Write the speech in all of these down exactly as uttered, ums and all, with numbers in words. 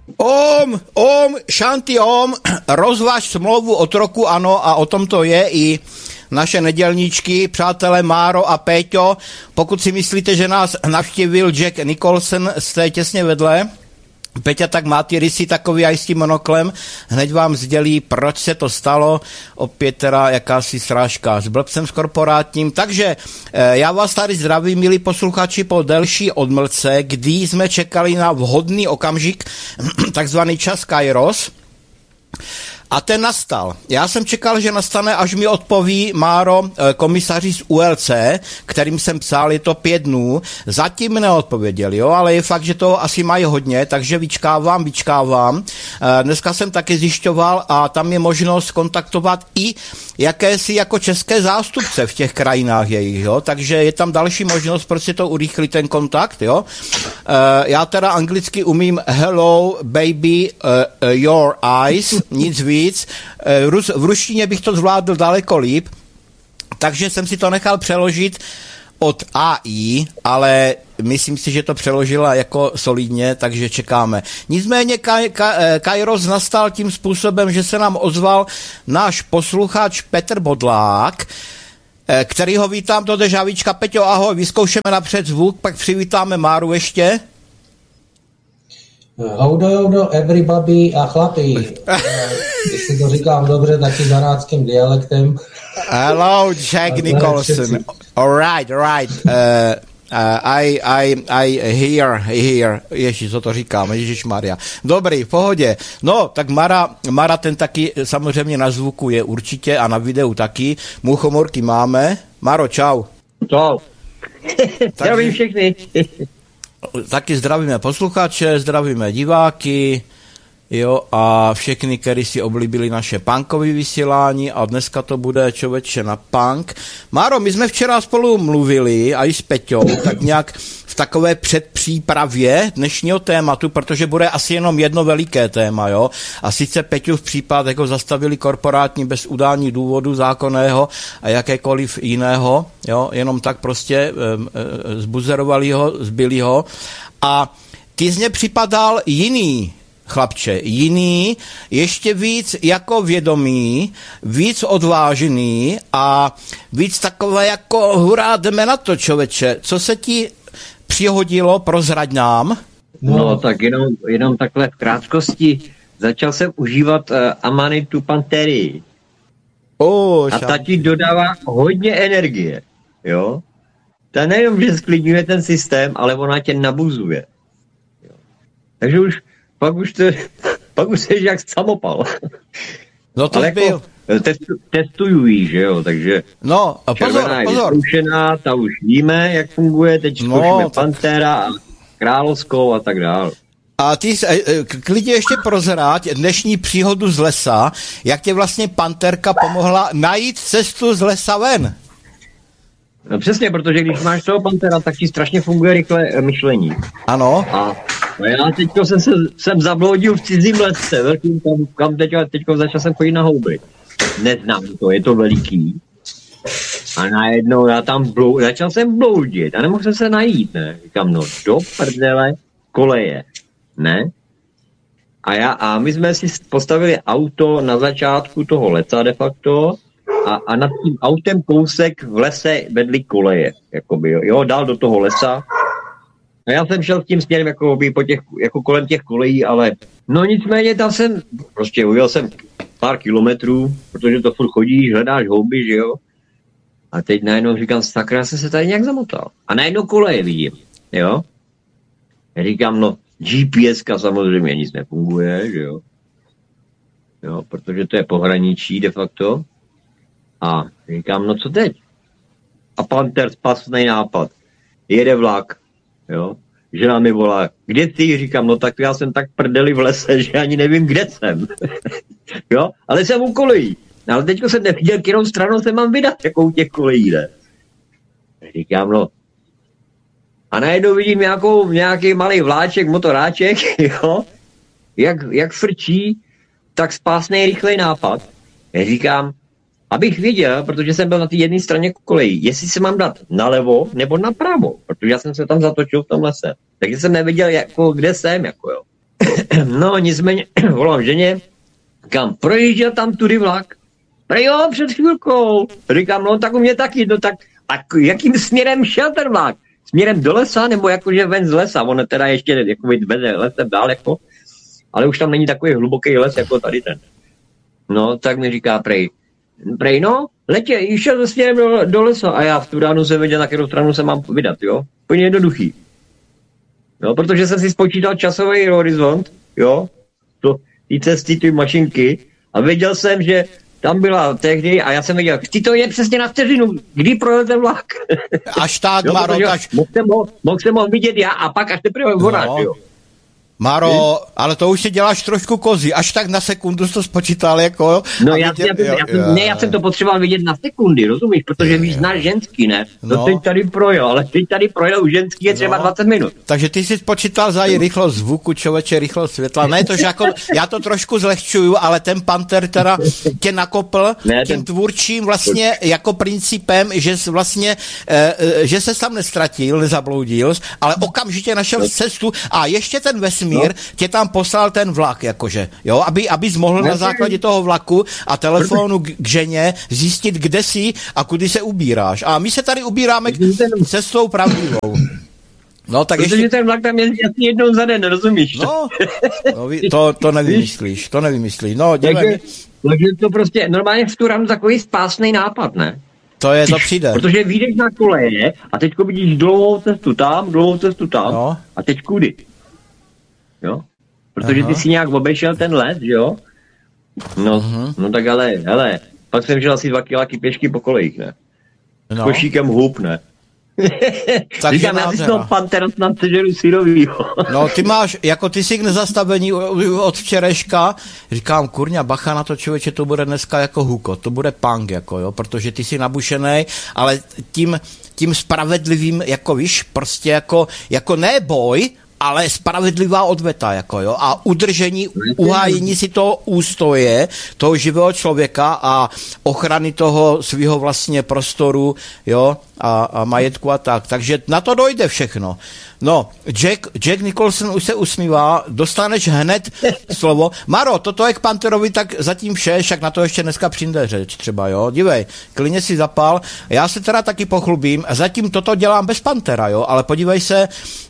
Om, om, šanty om, rozvaž smlouvu otroku, ano, a o tom to je i naše nedělníčky, přátelé Máro a Péťo. Pokud si myslíte, že nás navštívil Jack Nicholson, jste těsně vedle. Peťa tak má ty rysy takový aj s tím monoklem, hned vám sdělí, proč se to stalo, opět teda jakási srážka s blbcem s korporátním. Takže já vás tady zdravím, milí posluchači, po delší odmlce, kdy jsme čekali na vhodný okamžik, takzvaný čas Kairos. A ten nastal. Já jsem čekal, že nastane, až mi odpoví Máro, komisaři z U L C, kterým jsem psal, je to pět dnů. Zatím neodpověděli, jo, ale je fakt, že toho asi mají hodně, takže vyčkávám, vyčkávám. Dneska jsem taky zjišťoval a tam je možnost kontaktovat i jakési jako české zástupce v těch krajinách jejich, jo, takže je tam další možnost, proč si to urychlí ten kontakt, jo. Já teda anglicky umím hello baby uh, your eyes, nic víc. V ruštině bych to zvládl daleko líp, takže jsem si to nechal přeložit od A I, ale myslím si, že to přeložila jako solidně, takže čekáme. Nicméně Kairos nastal tím způsobem, že se nám ozval náš posluchač Petr Bodlák, který ho vítám do Dežavíčka. Peťo, ahoj, vyzkoušeme napřed zvuk, pak přivítáme Máru ještě. Houdo, houdo, everybody a chlapi. Jestli to říkám dobře, taky zaráckým dialektem. Hello, Jack Nicholson. All right, all right. Uh, uh, I, I, I hear, hear. Ježiš, co to říkám, ježišmarja. Dobrý, v pohodě. No, tak Mara, Mara ten taky samozřejmě na zvuku je určitě a na videu taky. Muchomorky máme. Maro, čau. Čau. Zdravím všechny. Taky zdravíme posluchače, zdravíme diváky, jo, a všechny, kteří si oblíbili naše punkové vysílání a dneska to bude člověče na punk. Máro, my jsme včera spolu mluvili, a i s Peťou, tak nějak v takové předpřípravě dnešního tématu, protože bude asi jenom jedno veliké téma, jo, a sice Peťu v případ, jako zastavili korporátní bez udání důvodu zákonného a jakékoliv jiného, jo, jenom tak prostě e, e, zbuzerovali ho, zbyli ho a ty z ně připadal jiný, chlapče, jiný, ještě víc jako vědomý, víc odvážený a víc takové jako hurá, jdeme na to, člověče. Co se ti přihodilo, prozrať nám? No, no tak jenom, jenom takhle v krátkosti. Začal jsem užívat uh, Amanitu Panterii. Oh, a ta ti dodává hodně energie, jo? Ta nejenom, že sklidňuje ten systém, ale ona tě nabuzuje. Jo. Takže už Pak už, to, pak už jsi jak samopal. No to ale byl. Jako testu, testují, že jo, takže no, pozor, červená je pozor. vyzkoušená, ta už víme, jak funguje, teď zkoušíme no, Pantera a Královskou a tak dál. A ty klidně ještě prozrať dnešní příhodu z lesa, jak tě vlastně Panterka pomohla najít cestu z lesa ven. No přesně, protože když máš toho Pantera, tak ti strašně funguje rychle myšlení. Ano. A no já teďko jsem, se, jsem zabloudil v cizím lesce, velkým, kam, kam teďko, teďko začal jsem chodit na houby. Neznám to, je to veliký. A najednou já tam blou, začal jsem bloudit a nemohl jsem se najít, ne. Říkám, no do prdele koleje, ne. A, já, a my jsme si postavili auto na začátku toho lesa de facto a, a nad tím autem kousek v lese vedli koleje, jakoby, jo, jo, dál do toho lesa. A já jsem šel s tím směrem jako, po těch, jako kolem těch kolejí, ale no nicméně tam jsem, prostě ujel jsem pár kilometrů, protože to furt chodíš, hledáš houby, že jo. A teď najednou říkám, sakra, jsem se tady nějak zamotal. A najednou koleje vidím, jo. Já říkám, no G P S ka samozřejmě nic nefunguje, že jo. Jo, protože to je pohraničí de facto. A říkám, no co teď? A Panter spasný nápad. Jede vlak. Jo, žena mi volá, kde ty? Říkám, no tak já jsem tak prdeli v lese, že ani nevím, kde jsem. Jo, ale jsem u kolejí. No, ale teďko jsem neviděl, kterou stranu se mám vydat, jakou těch kolejí jde. Říkám, no. A najednou vidím nějakou, nějaký malý vláček, motoráček, jo, jak, jak frčí, tak spásnej rychlej nápad. Já říkám, abych věděl, protože jsem byl na té jedné straně kolejí, jestli se mám dát nalevo nebo napravo, protože já jsem se tam zatočil v tom lese. Takže jsem nevěděl, jako, kde jsem, jako jo. no nicméně, volám ženě, kam projížděl tam tudy vlak. Prej jo, před chvilkou. Říkám, no tak u mě taky, no tak a jakým směrem šel ten vlak? Směrem do lesa, nebo jakože ven z lesa? On teda ještě jakoby vede lesem dál, jako, ale už tam není takový hluboký les, jako tady ten. No, tak mi říká prej. Prej, no, letě, šel ze směrem do, do lesa a já v tu ránu jsem věděl, na kterou stranu se mám vydat, jo. Úplně jednoduchý. No, protože jsem si spočítal časový horizont, jo, to, ty cesty, ty mašinky a věděl jsem, že tam byla tehdy a já jsem věděl, ty to je přesně na vteřinu, kdy projel ten vlak. Až tak, jo, Maro, až... Mohl jsem, ho, mohl jsem ho vidět já a pak až teprve ona, no. Jo. Maro, ale to už si děláš trošku kozy, až tak na sekundu jsi to spočítal, jako... No já, tě, já, já, já, jsem, ne, já jsem to potřeboval vidět na sekundy, rozumíš, protože víš, znáš ženský, ne? No. To teď tady projel, ale teď tady projel u ženský je třeba no. dvacet minut. Takže ty jsi spočítal za rychlost zvuku, člověče, rychlost světla. Ne, to, že jako, já to trošku zlehčuju, ale ten Panther teda tě nakopl ne, tím ten... tvůrčím vlastně jako principem, že jsi vlastně, eh, že se tam nestratil, nezabloudil, ale okamžitě našel cestu a ještě ten vesmír no. tě tam poslal ten vlak, jakože, jo, aby, abys mohl na základě toho vlaku a telefonu k, k ženě zjistit, kde jsi a kudy se ubíráš. A my se tady ubíráme k cestou pravdivou. No, tak protože ještě... ten vlak tam jezdí asi jednou za den, rozumíš? No, no to, to nevymyslíš, to nevymyslíš. No, takže, takže to prostě normálně v tu ránu takový spásný nápad, ne? To je, to přijde. Protože vyjdeš na koleje a teďko vidíš dlouhou cestu tam, dlouhou cestu tam no. a teď kudy. Jo? Protože Aha. ty si nějak obešel ten les, jo? No, uh-huh. no tak ale, hele, pak jsem šel asi dva kiláky pěšky po kolejích, ne? S no. košíkem hub, ne? Říkám, já si z toho Panthera snad sežeru syrovýho. No, ty máš, jako ty jsi k nezastavení od včerejška, říkám, kurňa, bacha na to, člověče, to bude dneska jako huko, to bude punk, jako jo, protože ty jsi nabušenej, ale tím, tím spravedlivým, jako víš, prostě jako, jako ne boj, ale spravedlivá odveta, jako jo, a udržení, uhájení si toho ústoje, toho živého člověka a ochrany toho svého vlastně prostoru, jo, a, a majetku a tak. Takže na to dojde všechno. No, Jack, Jack Nicholson už se usmívá, dostaneš hned slovo. Maro, toto je k Pantherovi, tak zatím vše, však na to ještě dneska přijde řeč třeba, jo, dívej, klidně si zapal. Já se teda taky pochlubím, zatím toto dělám bez Panthera, jo, ale podívej se,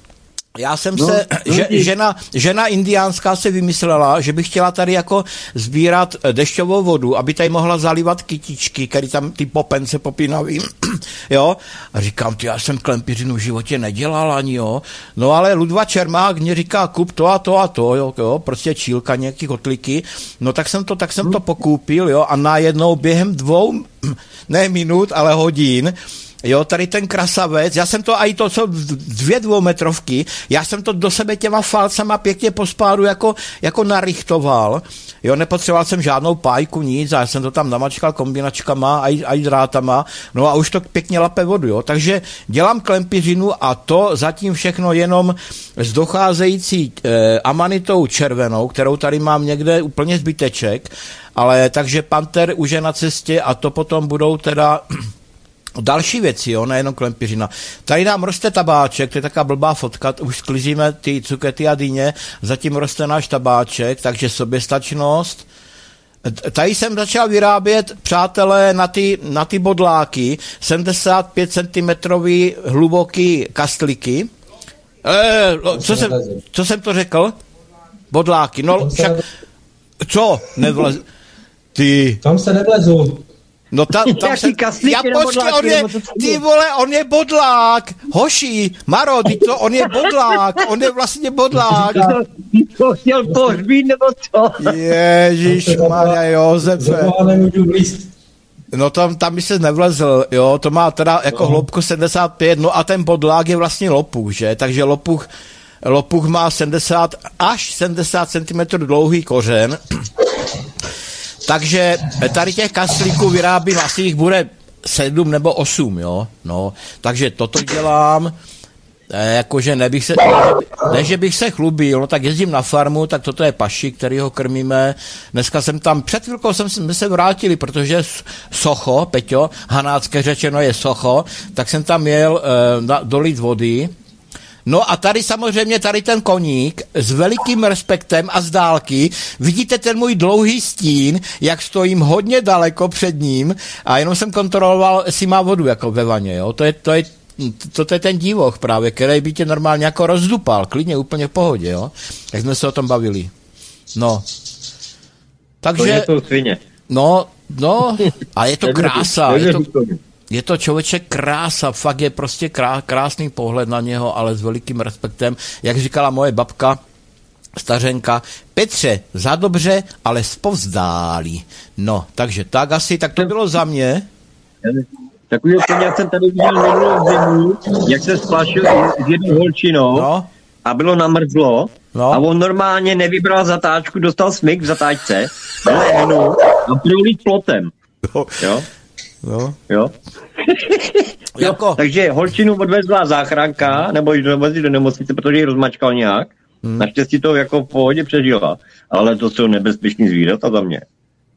já jsem no, se, že, žena, žena indiánská se vymyslela, že by chtěla tady jako sbírat dešťovou vodu, aby tady mohla zalivat kytičky, který tam ty popence popínaví, jo. A říkám, ty, já jsem klempířinu v životě nedělal ani, jo. No ale Ludva Čermák mě říká, kup to a to a to, jo, jo, prostě čílka, nějaký kotliky. No tak jsem to, tak jsem to pokoupil, jo, a najednou během dvou, ne minut, ale hodin, jo, tady ten krasavec, já jsem to, a i to, co dvě dvoumetrovky, já jsem to do sebe těma falcama pěkně po spádu jako, jako narichtoval, jo, nepotřeboval jsem žádnou pájku, nic, a já jsem to tam namačkal kombinačkama a i, a i drátama, no a už to pěkně lape vodu, jo, takže dělám klempířinu a to zatím všechno jenom s docházející eh, amanitou červenou, kterou tady mám někde úplně zbyteček, ale takže Panther už je na cestě a to potom budou teda další věci, jo, nejenom klempířina. Tady nám roste tabáček, to je taková blbá fotka, už sklízíme ty cukety a dýně, zatím roste náš tabáček, takže soběstačnost. Tady jsem začal vyrábět, přátelé, na ty, na ty bodláky, sedmdesát pět centimetrů hluboký kastliky. E, co, jsem, co jsem to řekl? Bodláky, no však, co? Nevlez... Ty... Tam se nevlezu. No ta, tam se... Já počkej, on je, ty vole, on je bodlák, hoši, Maro, ty to, on je bodlák, on je vlastně bodlák. Ty to chtěl pohřbít, nebo co? Ježišmarja, Josefe. No tam, tam by se nevlezl, jo, to má teda jako hloubku sedmdesát pět, no a ten bodlák je vlastně lopuch, že, takže lopuch, lopuch má sedmdesát až sedmdesát centimetrů dlouhý kořen. Takže tady těch kaslíků vyrábím, asi jich bude sedm nebo osm, jo, no, takže toto dělám, e, jakože nebych se, ne, že bych se chlubil, no tak jezdím na farmu, tak toto je paši, který ho krmíme, dneska jsem tam, před chvilkou jsem, jsme se vrátili, protože socho, Peťo, hanácké řečeno je socho, tak jsem tam jel e, na, dolit vody, No a tady samozřejmě tady ten koník s velikým respektem a z dálky vidíte ten můj dlouhý stín, jak stojím hodně daleko před ním a jenom jsem kontroloval, jestli má vodu jako ve vaně, jo. To je, to je, to, to je ten divoch právě, který by tě normálně jako rozdupal, klidně úplně v pohodě, jo. Jak jsme se o tom bavili. No. Takže... To je to svině. No, no, a je to krása, je to... Je to člověče krása, fakt je prostě krá, krásný pohled na něho, ale s velikým respektem. Jak říkala moje babka, stařenka, Petře, za dobře, ale zpovzdálí. No, takže tak asi, tak to bylo za mě. Takový koně, jak jsem tady viděl minulou zimu, jak se splašil s jednou holčinou no. a bylo namrzlo no. a on normálně nevybral zatáčku, dostal smyk v zatáčce, lehnul a prolít plotem. No. Jo? No. Jo? Jako... Takže holčinu odvezla záchranka, nebo ji dovezli do nemocnice, protože ji rozmačkal nějak. Hmm. Naštěstí to jako v pohodě přežila. Ale to jsou nebezpečný zvířata za mě.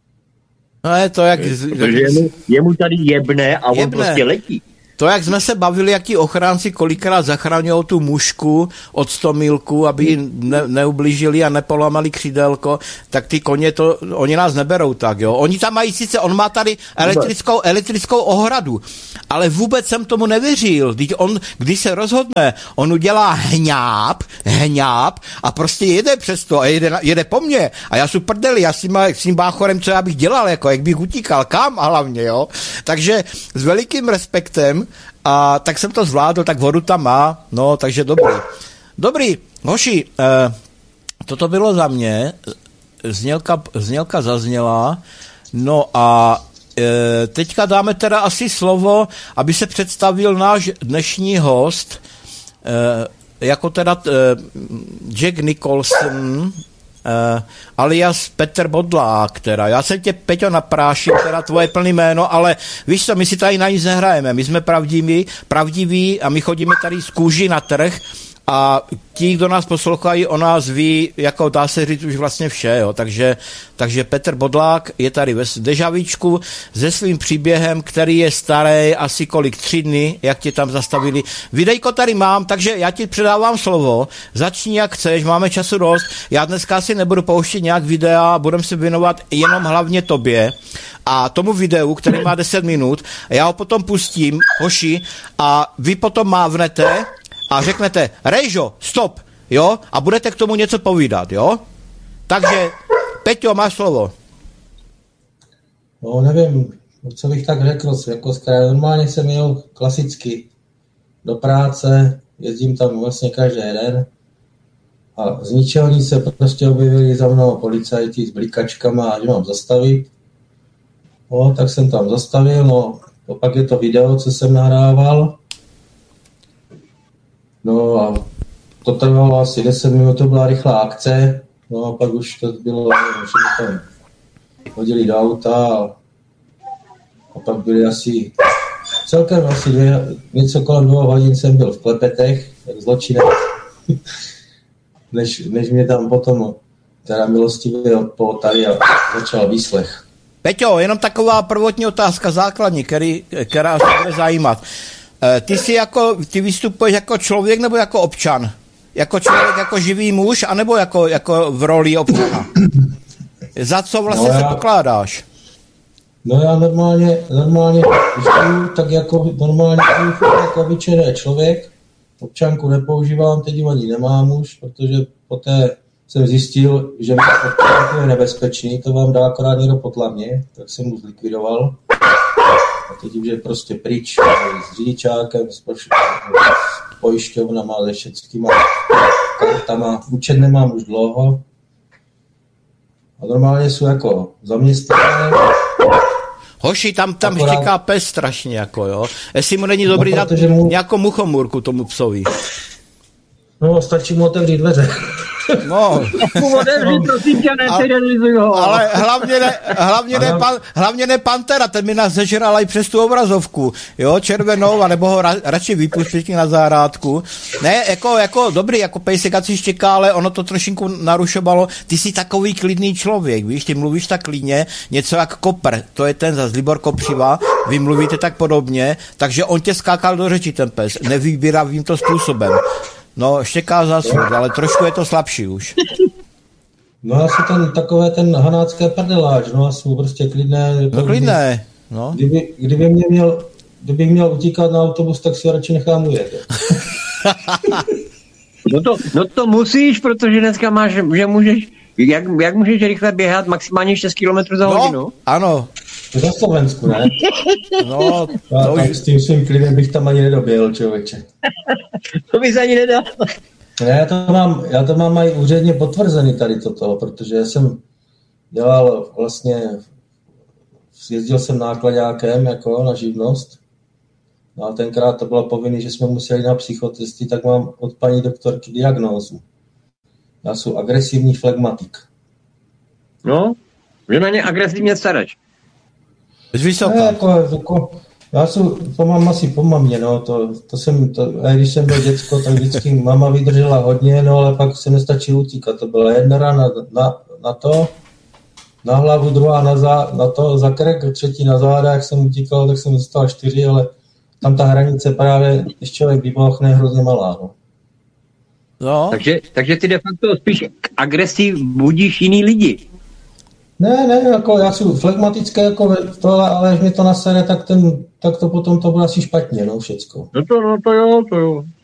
No je to jak... Protože jemu, jemu tady jebne a jebne. On prostě letí. To, jak jsme se bavili, jak ti ochránci kolikrát zachraňují tu mužku od stomilku, aby ji ne, neublížili a nepolamali křídelko, tak ty koně, to, oni nás neberou tak, jo. Oni tam mají sice, on má tady elektrickou, elektrickou ohradu, ale vůbec jsem tomu nevěřil. Když on, když se rozhodne, on udělá hňáp, hňáp a prostě jede přes to a jede, jede po mně. A já jsem prdeli, já s tím, s tím báchorem, co já bych dělal, jako, jak bych utíkal, kam a hlavně, jo. Takže s velikým respektem a tak jsem to zvládl, tak vodu tam má, no, takže dobrý. Dobrý, hoši, eh, toto bylo za mě, znělka, znělka zazněla, no a eh, teďka dáme teda asi slovo, aby se představil náš dnešní host, eh, jako teda eh, Jack Nicholson, Uh, alias Petr Bodlák, teda. Já jsem tě, Peťo, naprášil, teda tvoje plný jméno, ale víš co, my si tady na nic nehrajeme, my jsme pravdiví, pravdiví a my chodíme tady z kůži na trh a ti, kdo nás poslouchají, o nás ví, jako dá se říct už vlastně vše, jo. Takže, takže Petr Bodlák je tady ve Dežavíčku se svým příběhem, který je starý asi kolik, tři dny, jak tě tam zastavili. Videjko tady mám, takže já ti předávám slovo, začni jak chceš, máme času dost, já dneska asi nebudu pouštět nějak videa, budeme se věnovat jenom hlavně tobě a tomu videu, který má deset minut, já ho potom pustím, hoši, a vy potom mávnete a řeknete, Rejžo, stop, jo, a budete k tomu něco povídat, jo? Takže, Peťo, máš slovo. No, nevím, co bych tak řekl, jako zkrátka, normálně jsem jel klasicky do práce, jezdím tam vlastně každý den a z ničeho nic se prostě objevili za mnou policajti s blikačkama a že mám zastavit. No, tak jsem tam zastavil, no, pak je to video, co jsem nahrával. No a to trvalo asi deset minut, to byla rychlá akce, no a pak už to bylo, že tam hodili do auta a, a pak byli asi, celkem asi dvě, něco kolem dvou hodin jsem byl v Klepetech, jak zločinec, než, než mě tam potom teda milostivě odpoutali a začal výslech. Peťo, jenom taková prvotní otázka, základní, který, která se bude zajímat. Ty jsi jako, ty vystupuješ jako člověk nebo jako občan? Jako člověk, jako živý muž, anebo jako, jako v roli občana? Za co vlastně no já, se pokládáš? No já normálně, normálně vystupuji tak jako normálně jako obyčejný člověk. Občanku nepoužívám, teď ani nemám už, protože poté jsem zjistil, že občanku je nebezpečný, to vám dá akorát někdo potlavně, tak jsem mu zlikvidoval. A teď už je prostě pryč s řidičákem, s pojišťovnama, se všeckýma kartama. Účet nemám už dlouho. A normálně jsou jako zaměstnané. Hoši, tam, tam akorát... štěká pes strašně, jako jo. Jestli mu není dobrý no, dát mu... nějakou muchomůrku tomu psovi. No, stačí mu otevřít dveře. No. Otevřít, prosím tě, neterorizuj ho. Ale hlavně ne, hlavně, ne, pan, hlavně ne Pantera, ten mi nás zežral i přes tu obrazovku, jo, červenou, anebo ho ra, radši vypustit na zahrádku. Ne, jako, jako dobrý, jako pejsek si štěká, ale ono to trošinku narušovalo. Ty jsi takový klidný člověk, víš, ty mluvíš tak klidně, něco jak Kopr, to je ten zas Libor Kopřiva, vy mluvíte tak podobně, takže on tě skákal do řeči ten pes, nevybíravým to způsobem. No, štěká za svůj, ale trošku je to slabší už. No já jsem ten, takové ten hanácké prdeláč, no já jsem prostě klidné. No klidné, no. Kdyby, kdyby mě měl, kdybych měl utíkat na autobus, tak si ho radši nechám ujet. No to, no to musíš, protože dneska máš, že můžeš, jak, jak můžeš rychle běhat maximálně šest kilometrů za hodinu? No, ano. Na Slovensku, ne? No, já to tam už... s tím svým klidem bych tam ani nedoběhl, člověče. To bys ani nedal. Ne, já to mám, já to mám aj úředně potvrzený tady toto, protože já jsem dělal vlastně, jezdil jsem nákladákem jako na živnost. No a tenkrát to bylo povinné, že jsme museli na psychotesty, tak mám od paní doktorky diagnózu. Já jsem agresivní flegmatik. No, že na ně agresivně starač. Vysoká. Ne, jako, jako, já jsem, to mám asi po mamě, no, to, to jsem, to, a když jsem byl děcko, tak vždycky mama vydržela hodně, no, ale pak se nestačí utíkat. To byla jedna rana na, na to, na hlavu, druhá na, zá, na to, za krk, třetí na záda, jak jsem utíkal, tak jsem dostal čtyři, ale tam ta hranice právě, když člověk vybochne, je hrozně malá, no. No. Takže, takže ty de facto spíš k agresí budíš jiný lidi. Ne, ne, jako já jsem flegmatické, jako tohle, ale když mi to nasere, tak, ten, tak to potom to bude asi špatně, no, všecko. No to, no to jo, to jo.